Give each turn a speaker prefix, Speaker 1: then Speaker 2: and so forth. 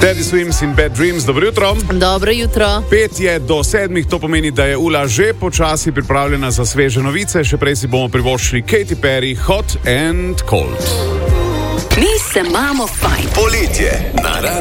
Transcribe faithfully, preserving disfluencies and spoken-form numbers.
Speaker 1: Teddy Swims in Bad Dreams, dobro jutro.
Speaker 2: Dobro jutro.
Speaker 1: Pet je do sedmih, to pomeni, da je Ula že počasi pripravljena za sveže novice. Še prej si bomo privoščili Katy Perry, Hot and Cold.
Speaker 3: Mi se imamo fajn.
Speaker 4: Poletje na